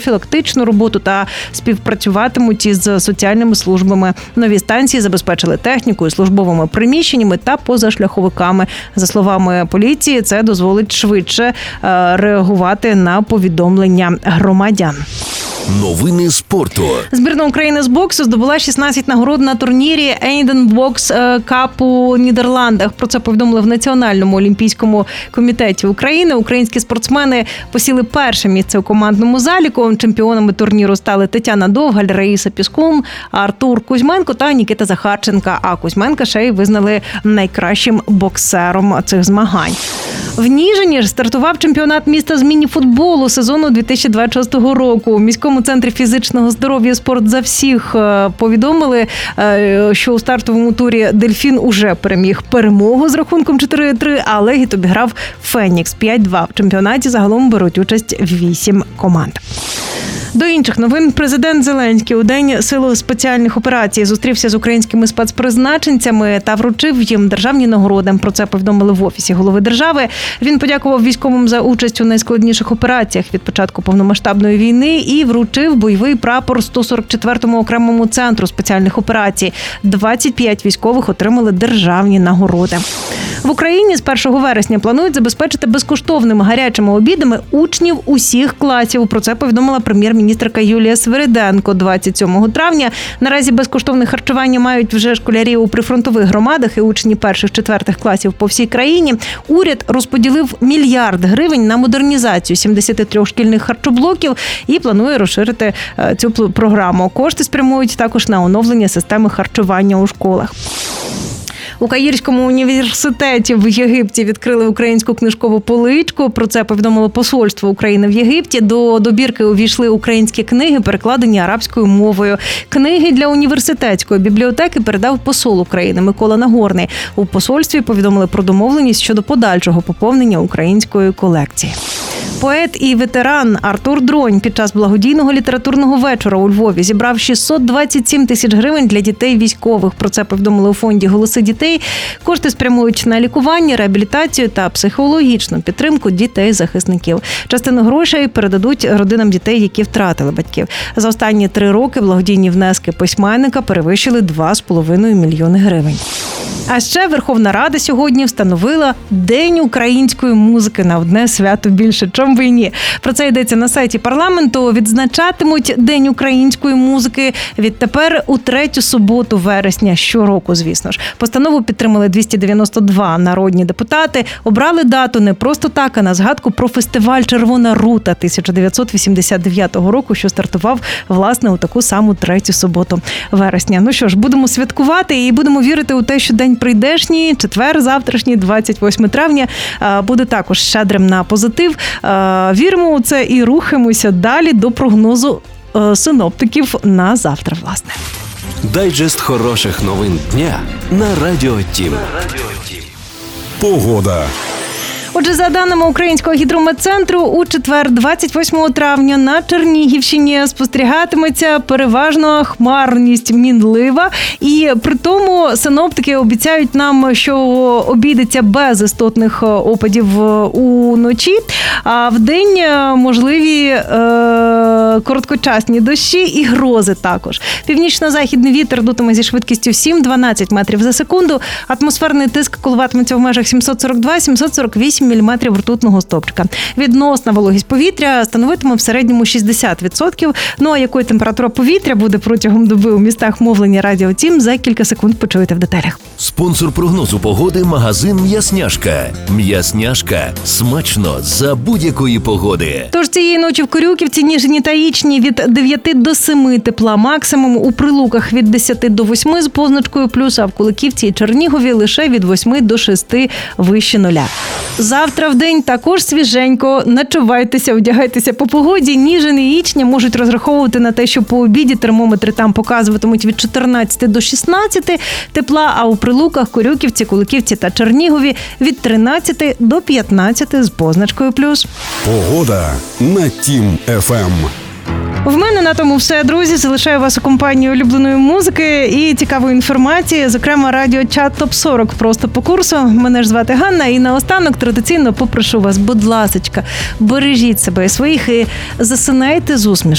профілактичну роботу та співпрацюватимуть із соціальними службами. Нові станції забезпечили технікою, службовими приміщеннями та позашляховиками. За словами поліції, це дозволить швидше реагувати на повідомлення громадян. Новини спорту. Збірна України з боксу здобула 16 нагород на турнірі Ейден Бокс Кап у Нідерландах. Про це повідомили в Національному олімпійському комітеті України. Українські спортсмени посіли перше місце у командному заліку. Чемпіонами турніру стали Тетяна Довгаль, Раїса Піскун, Артур Кузьменко та Нікіта Захарченка. А Кузьменка ще й визнали найкращим боксером цих змагань. В Ніжині стартував чемпіонат міста з міні-футболу сезону 2026 року. У міському центрі фізичного здоров'я «Спорт за всіх» повідомили, що у стартовому турі «Дельфін» уже переміг перемогу з рахунком 4-3, а «Легіт» обіграв «Фенікс» 5-2. В чемпіонаті загалом беруть участь 8 команд. До інших новин. Президент Зеленський у День Сил спеціальних операцій зустрівся з українськими спецпризначенцями та вручив їм державні нагороди. Про це повідомили в Офісі голови держави. Він подякував військовим за участь у найскладніших операціях від початку повномасштабної війни і вручив бойовий прапор 144-му окремому центру спеціальних операцій. 25 військових отримали державні нагороди. В Україні з 1 вересня планують забезпечити безкоштовними гарячими обідами учнів усіх класів. Про це повідомила прем'єр-міністерка Юлія Свириденко 27 травня. Наразі безкоштовне харчування мають вже школярі у прифронтових громадах і учні перших-четвертих класів по всій країні. Уряд розподілив 1 мільярд гривень на модернізацію 73 шкільних харчоблоків і планує розширити цю програму. Кошти спрямують також на оновлення системи харчування у школах. У Каїрському університеті в Єгипті відкрили українську книжкову поличку. Про це повідомило посольство України в Єгипті. До добірки увійшли українські книги, перекладені арабською мовою. Книги для університетської бібліотеки передав посол України Микола Нагорний. У посольстві повідомили про домовленість щодо подальшого поповнення української колекції. Поет і ветеран Артур Дронь під час благодійного літературного вечора у Львові зібрав 627 тисяч гривень для дітей військових. Про це повідомили у фонді «Голоси дітей». Кошти спрямують на лікування, реабілітацію та психологічну підтримку дітей-захисників. Частину грошей передадуть родинам дітей, які втратили батьків. За останні 3 роки благодійні внески письменника перевищили 2,5 мільйони гривень. А ще Верховна Рада сьогодні встановила День української музики на одне свято більше. Чом би і ні? Про це йдеться на сайті парламенту. Відзначатимуть День української музики відтепер у 3-ю суботу вересня щороку, звісно ж. Постанову підтримали 292 народні депутати. Обрали дату не просто так, а на згадку про фестиваль «Червона рута» 1989 року, що стартував, власне, у таку саму 3-ю суботу вересня. Ну що ж, будемо святкувати і будемо вірити у те, що день прийдешній, четвер, завтрашній, 28 травня, буде також щедрим на позитив. Віримо у це і рухаємося далі до прогнозу синоптиків на завтра, власне. Дайджест хороших новин дня на Радіо Тім. Погода. Отже, за даними Українського гідрометцентру, у четвер, 28 травня, на Чернігівщині спостерігатиметься переважно хмарність мінлива. І при тому синоптики обіцяють нам, що обійдеться без істотних опадів уночі, а вдень можливі короткочасні дощі і грози також. Північно-західний вітер дутиме зі швидкістю 7-12 метрів за секунду. Атмосферний тиск коливатиметься в межах 742-748 міліметрів ртутного стовпчика. Відносна вологість повітря становитиме в середньому 60%. Ну а якою температура повітря буде протягом доби у містах мовлення Радіо Тім, за кілька секунд почуєте в деталях. Спонсор прогнозу погоди – магазин «М'ясняшка». «М'ясняшка» – смачно за будь-якої погоди. Тож цієї ночі в Корюківці, Ніжині та Ічні від 9 до 7 тепла максимум, у Прилуках від 10 до 8 з позначкою плюс, а в Куликівці і Чернігові лише від 8 до 6 вище нуля. Завтра в день також свіженько. Начувайтеся, одягайтеся по погоді. Ніжин і Ічня можуть розраховувати на те, що по обіді термометри там показуватимуть від 14 до 16 тепла, а у Прилуках, Корюківці, Куликівці та Чернігові від 13 до 15 з позначкою плюс. Погода на Тім FM. В мене на тому все, друзі. Залишаю вас у компанії улюбленої музики і цікавої інформації, зокрема радіочат ТОП-40 просто по курсу. Мене ж звати Ганна, і наостанок традиційно попрошу вас, будь ласочка, бережіть себе і своїх і засинайте з усмішкою.